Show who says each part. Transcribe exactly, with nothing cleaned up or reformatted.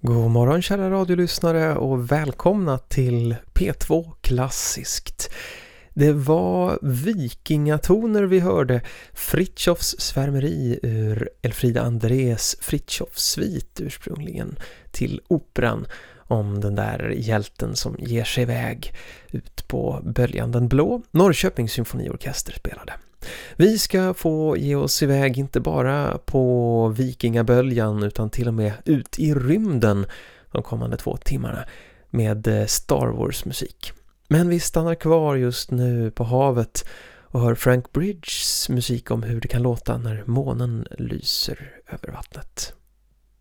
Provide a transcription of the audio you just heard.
Speaker 1: God morgon kära radiolyssnare och välkomna till P två Klassiskt. Det var vikingatoner vi hörde, Fritjofs svärmeri ur Elfrida Andrés Fritjofs svit ursprungligen till operan om den där hjälten som ger sig iväg ut på böljan den blå. Norrköpings symfoniorkester spelade. Vi ska få ge oss iväg inte bara på vikingaböljan utan till och med ut i rymden de kommande två timmarna med Star Wars musik. Men vi stannar kvar just nu på havet och hör Frank Bridges musik om hur det kan låta när månen lyser över vattnet.